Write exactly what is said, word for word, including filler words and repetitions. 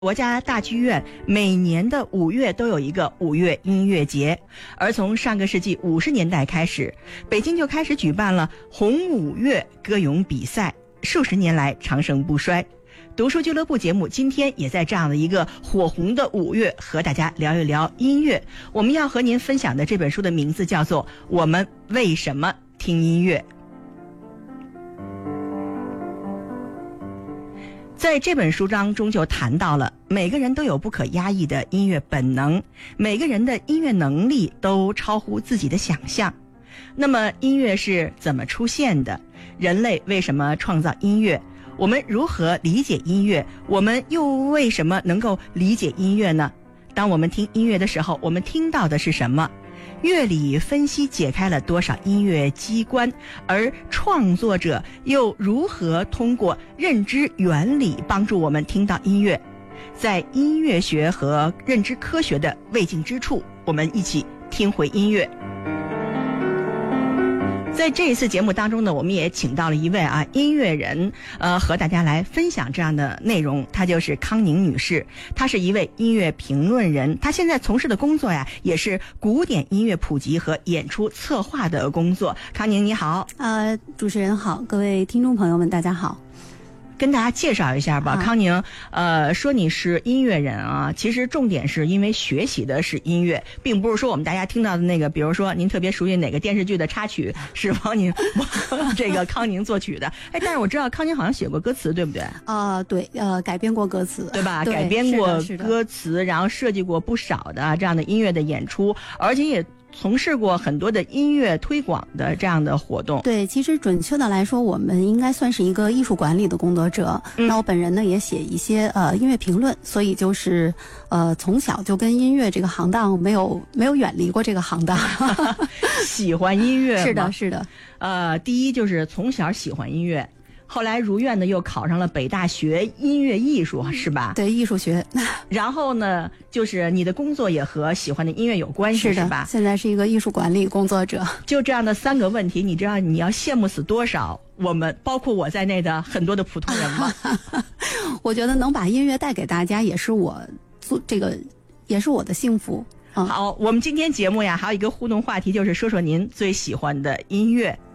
国家大剧院每年的五月都有一个五月音乐节，而从上个世纪五十年代开始，北京就开始举办了红五月歌咏比赛，数十年来长盛不衰。读书俱乐部节目今天也在这样的一个火红的五月和大家聊一聊音乐。我们要和您分享的这本书的名字叫做《我们为什么听音乐》。在这本书当中就谈到了每个人都有不可压抑的音乐本能，每个人的音乐能力都超乎自己的想象。那么音乐是怎么出现的？人类为什么创造音乐？我们如何理解音乐？我们又为什么能够理解音乐呢？当我们听音乐的时候，我们听到的是什么？乐理分析解开了多少音乐机关，而创作者又如何通过认知原理帮助我们听到音乐？在音乐学和认知科学的未尽之处，我们一起听回音乐。在这一次节目当中呢，我们也请到了一位啊音乐人，呃，和大家来分享这样的内容。她就是康宁女士，她是一位音乐评论人，她现在从事的工作呀，也是古典音乐普及和演出策划的工作。康宁你好。 呃，主持人好，各位听众朋友们，大家好。 跟大家介绍一下吧，康宁，呃，说你是音乐人啊，其实重点是因为学习的是音乐，并不是说我们大家听到的那个，比如说您特别熟悉哪个电视剧的插曲是帮您这个康宁作曲的，哎，但是我知道康宁好像写过歌词，对不对？ 呃，对，呃，改编过歌词， 对吧？ 对， 改编过歌词，然后设计过不少的这样的音乐的演出，而且也从事过很多的音乐推广的这样的活动。 对，其实准确的来说，我们应该算是一个艺术管理的工作者。嗯、那我本人呢也写一些呃音乐评论，所以就是呃从小就跟音乐这个行当没有没有远离过这个行当。 喜欢音乐吗？ 是的，是的。 呃，第一就是从小喜欢音乐。后来如愿的又考上了北大学音乐艺术，是吧？ 对，艺术学。 然后呢，就是你的工作也和喜欢的音乐有关系， 是, 是吧？ 现在是一个艺术管理工作者。 就这样的三个问题，你知道你要羡慕死多少我们，包括我在内的很多的普通人吗？ 我觉得能把音乐带给大家，也是我做这个，也是我的幸福。 嗯、好，我们今天节目呀，还有一个互动话题，就是说说您最喜欢的音乐。